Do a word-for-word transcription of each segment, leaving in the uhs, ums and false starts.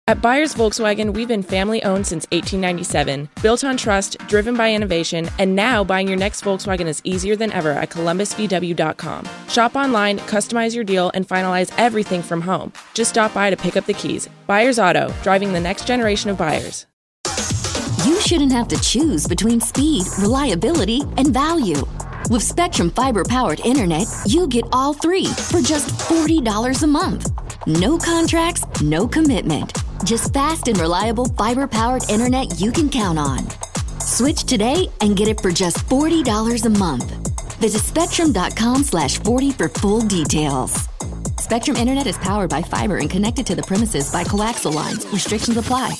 At Byers Volkswagen, we've been family-owned since eighteen ninety-seven, built on trust, driven by innovation, and now buying your next Volkswagen is easier than ever at columbus v w dot com. Shop online, customize your deal, and finalize everything from home. Just stop by to pick up the keys. Byers Auto, driving the next generation of buyers. You shouldn't have to choose between speed, reliability, and value. With Spectrum Fiber-powered internet, you get all three for just forty dollars a month. No contracts, no commitment. Just fast and reliable fiber-powered internet you can count on. Switch today and get it for just forty dollars a month. Visit spectrum.com slash 40 for full details. Spectrum Internet is powered by fiber and connected to the premises by coaxial lines. Restrictions apply.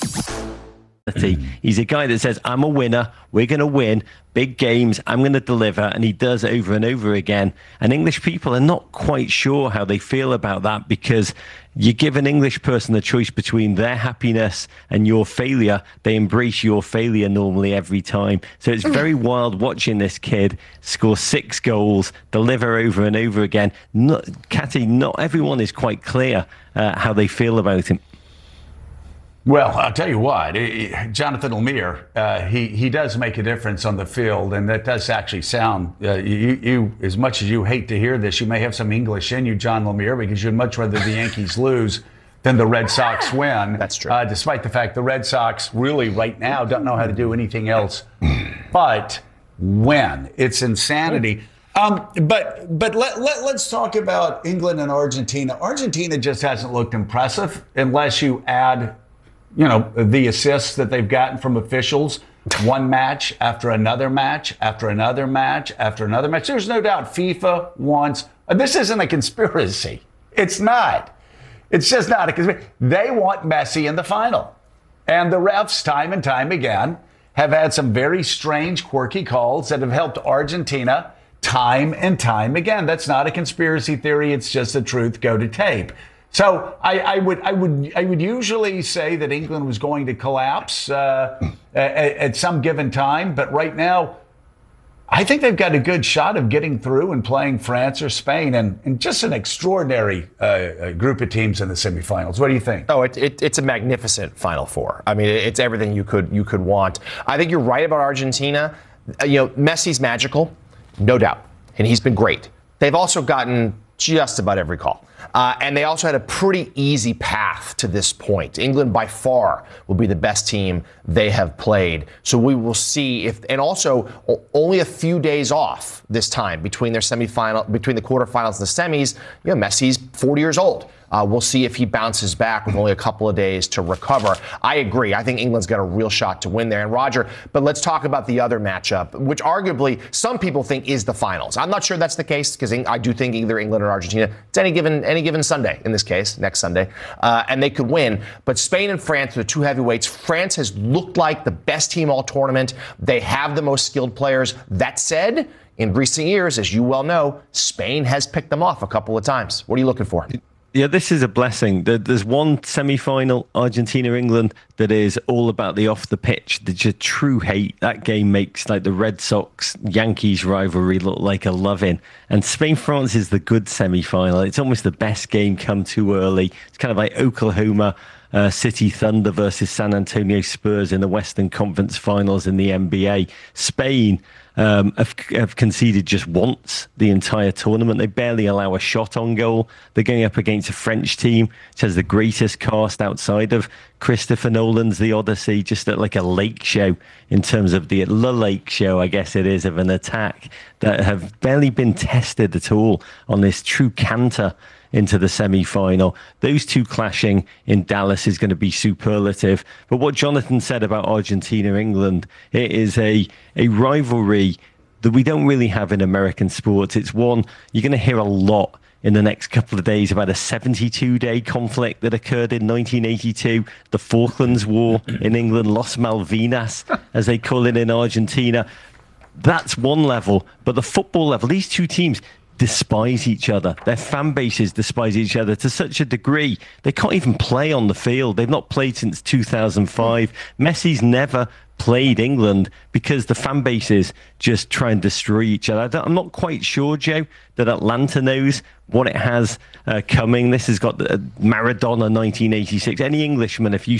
He's a guy that says, I'm a winner, we're going to win, big games, I'm going to deliver, and he does over and over again. And English people are not quite sure how they feel about that, because you give an English person the choice between their happiness and your failure, they embrace your failure normally every time. So it's very wild watching this kid score six goals, deliver over and over again. Not, Catty, not everyone is quite clear uh, how they feel about him. Well, I'll tell you what, Jonathan Lemire, uh, he, he does make a difference on the field, and that does actually sound, uh, you, you, as much as you hate to hear this, you may have some English in you, John Lemire, because you'd much rather the Yankees lose than the Red Sox win. That's true. Uh, despite the fact the Red Sox really right now don't know how to do anything else but win. It's insanity. Um, but but let, let, let's talk about England and Argentina. Argentina just hasn't looked impressive unless you add you know, the assists that they've gotten from officials, one match after another match, after another match, after another match. There's no doubt FIFA wants, this isn't a conspiracy. It's not. It's just not a conspiracy. They want Messi in the final. And the refs, time and time again, have had some very strange, quirky calls that have helped Argentina time and time again. That's not a conspiracy theory. It's just the truth. Go to tape. So I, I would I would I would usually say that England was going to collapse uh, at, at some given time, but right now I think they've got a good shot of getting through and playing France or Spain, and, and just an extraordinary uh, group of teams in the semifinals. What do you think? Oh, it, it, it's a magnificent Final Four. I mean, it's everything you could you could want. I think you're right about Argentina. You know, Messi's magical, no doubt, and he's been great. They've also gotten just about every call. Uh, and they also had a pretty easy path to this point. England, by far, will be the best team they have played. So we will see if, and also o- only a few days off this time between their semifinal, between the quarterfinals and the semis. You know, Messi's forty years old. Uh, we'll see if he bounces back with only a couple of days to recover. I agree. I think England's got a real shot to win there. And Roger, but let's talk about the other matchup, which arguably some people think is the finals. I'm not sure that's the case, because I do think either England or Argentina, it's any given any given Sunday in this case, next Sunday, uh, and they could win. But Spain and France are the two heavyweights. France has looked like the best team all tournament. They have the most skilled players. That said, in recent years, as you well know, Spain has picked them off a couple of times. What are you looking for? Yeah, this is a blessing. There's one semi-final, Argentina-England, that is all about the off the pitch. The just true hate. That game makes like the Red Sox-Yankees rivalry look like a love-in. And Spain-France is the good semi-final. It's almost the best game come too early. It's kind of like Oklahoma uh, City Thunder versus San Antonio Spurs in the Western Conference Finals in the N B A. Spain Um, have, have conceded just once the entire tournament. They barely allow a shot on goal. They're going up against a French team which has the greatest cast outside of Christopher Nolan's The Odyssey, just at like a lake show in terms of the, the lake show, I guess it is, of an attack that have barely been tested at all on this true canter into the semi-final. Those two clashing in Dallas is going to be superlative. But what Jonathan said about Argentina-England, it is a, a rivalry that we don't really have in American sports. It's one you're going to hear a lot in the next couple of days about a seventy-two day conflict that occurred in nineteen eighty-two, the Falklands War in England, Los Malvinas, as they call it in Argentina. That's one level. But the football level, these two teams despise each other. Their fan bases despise each other to such a degree they can't even play on the field. They've not played since two thousand five. Messi's never played England because the fan bases just try and destroy each other. I'm not quite sure, Joe, that Atlanta knows what it has uh, coming. This has got the Maradona nineteen eighty-six. Any Englishman, if you